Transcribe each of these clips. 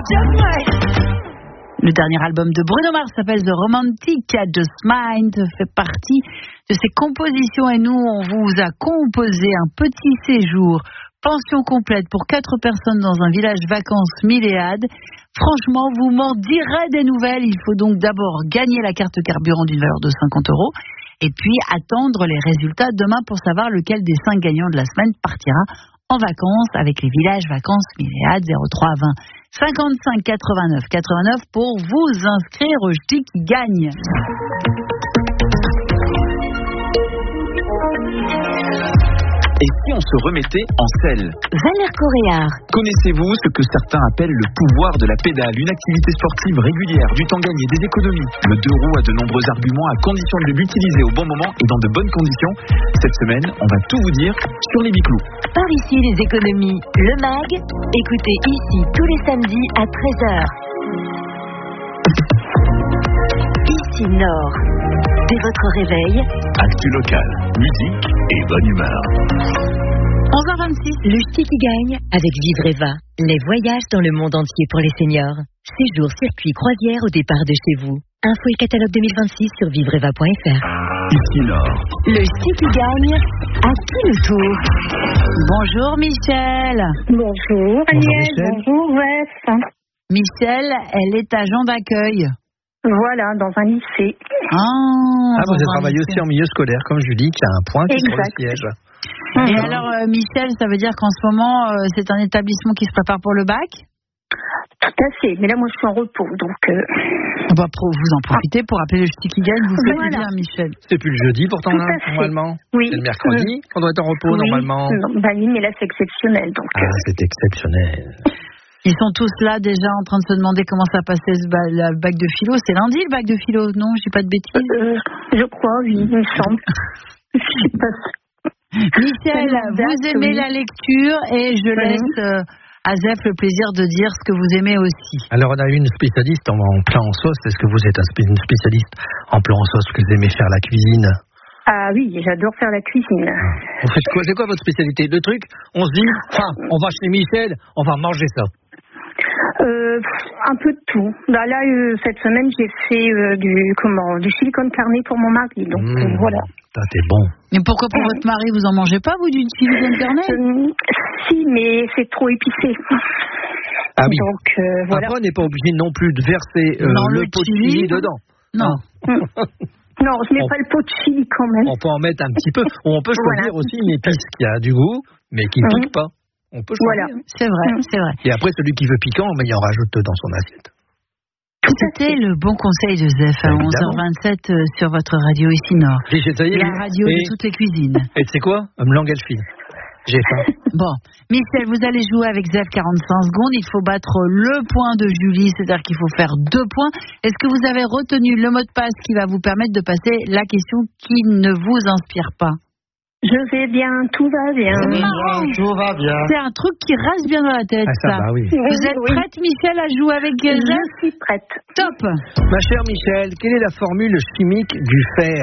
Le dernier album de Bruno Mars s'appelle The Romantic. Just Mind fait partie de ses compositions et nous, on vous a composé un petit séjour, pension complète pour 4 personnes dans un village vacances Milléade. Franchement, vous m'en direz des nouvelles. Il faut donc d'abord gagner la carte carburant d'une valeur de 50 € et puis attendre les résultats demain pour savoir lequel des 5 gagnants de la semaine partira en vacances avec les villages vacances Milléade. 03 20 55 89 89 pour vous inscrire au Ch'ti qui gagne. Et si on se remettait en selle? Valère Coréard. Connaissez-vous ce que certains appellent le pouvoir de la pédale? Une activité sportive régulière, du temps gagné, des économies. Le 2 roues a de nombreux arguments à condition de l'utiliser au bon moment et dans de bonnes conditions. Cette semaine, on va tout vous dire sur les biclous. Par ici, les économies. Le MAG. Écoutez ici tous les samedis à 13h. Ici Nord. Dès votre réveil. Actu local, musique et bonne humeur. 11h26. Le Ch'ti qui gagne avec Vivreva. Les voyages dans le monde entier pour les seniors. Séjour, circuit, croisière au départ de chez vous. Info et catalogue 2026 sur vivreva.fr. Ici Nord. Le Ch'ti qui gagne. À qui le tour? Bonjour Michel. Bonjour Agnès, bonjour Wes. Michel, elle est agent d'accueil. Voilà, dans un lycée. Vous avez travaillé aussi en milieu scolaire, comme Julie, qui a un point qui est sur le siège. Et alors, Michel, ça veut dire qu'en ce moment, c'est un établissement qui se prépare pour le bac? Tout à fait, mais là, moi, je suis en repos, donc... vous en profitez pour appeler le Ch'ti qui gagne, vous faites bien, Michel. C'est plus le jeudi, pourtant, là, normalement. Oui. C'est le mercredi qu'on doit être en repos, normalement. Oui, mais là, c'est exceptionnel, donc... c'est exceptionnel. Ils sont tous là déjà en train de se demander comment ça passait le bac de philo. C'est lundi le bac de philo, non? Je dis pas de bêtises. Je crois, oui, il me semble. Michel, vous aimez la lecture et je laisse à Zef le plaisir de dire ce que vous aimez aussi. Alors on a une spécialiste en plat en sauce. Est-ce que vous êtes une spécialiste en plat en sauce? Que vous aimez faire la cuisine? Ah oui, j'adore faire la cuisine. C'est quoi votre spécialité? Le truc, on se dit, on va chez Michel, on va manger ça. Un peu de tout. Là, cette semaine, j'ai fait du silicone carné pour mon mari. Donc voilà. T'es bon. Mais pourquoi pour votre mari, vous en mangez pas, vous, du silicone carné? Si, mais c'est trop épicé. Ah oui. Donc voilà. Après, on n'est pas obligé non plus de verser le pot de chili dedans. Non. Non, je mets pas le pot de chili quand même. On peut en mettre un petit peu. Ou on peut choisir aussi une épice qui a du goût, mais qui ne pique pas. On peut choisir. Voilà, c'est vrai. Et après, celui qui veut piquant, il en rajoute dans son assiette. C'était le bon conseil de Zef à 11h27 sur votre radio ici Nord. La radio de toutes les cuisines. Et tu sais quoi? Me langue elle file. J'ai faim. Bon, Michel, vous allez jouer avec Zef 45 secondes. Il faut battre le point de Julie, c'est-à-dire qu'il faut faire 2 points. Est-ce que vous avez retenu le mot de passe qui va vous permettre de passer la question qui ne vous inspire pas? Je vais bien, tout va bien. Tout va bien. C'est un truc qui reste bien dans la tête, ça. Bah oui. Vous êtes prête, Michel, à jouer avec Zef? Je suis prête. Top. Ma chère Michel, quelle est la formule chimique du fer?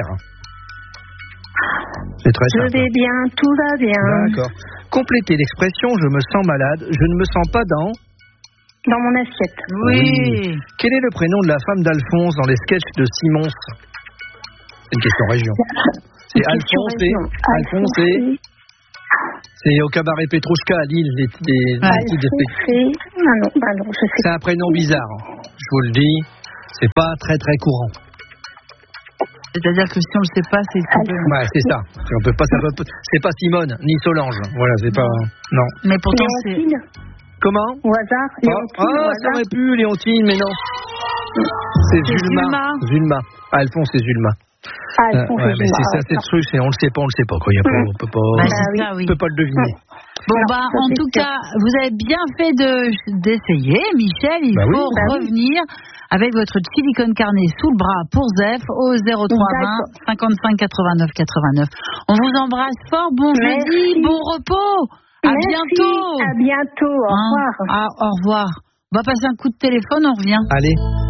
C'est très simple. Je vais bien, tout va bien. D'accord. Complétez l'expression « je me sens malade », je ne me sens pas dans mon assiette. Oui. Quel est le prénom de la femme d'Alphonse dans les sketchs de Simons? C'est une question région. C'est Alphonse et... C'est au cabaret Petrouchka à Lille, les types de spectacles. Non, je sais. C'est un prénom bizarre. Je vous le dis, c'est pas très très courant. C'est-à-dire que si on le sait pas, c'est... Ouais, c'est ça. On peut pas, c'est pas Simone, ni Solange. Voilà, c'est pas... Non. Mais pourtant, c'est... Comment? Au hasard, Léontine, ça aurait pu, Léontine, mais non. C'est Zulma. Alphonse, c'est Zulma. Mais c'est ça, c'est le truc, on le sait pas, quoi. On peut pas le deviner. Bon, en tout cas, vous avez bien fait d'essayer, Michel. Il faut revenir avec votre silicone carné sous le bras pour Zef au 03 20 55 89 89. On vous embrasse fort, bon jeudi, bon repos. À bientôt. À bientôt, au revoir. Au revoir. On va passer un coup de téléphone, on revient. Allez.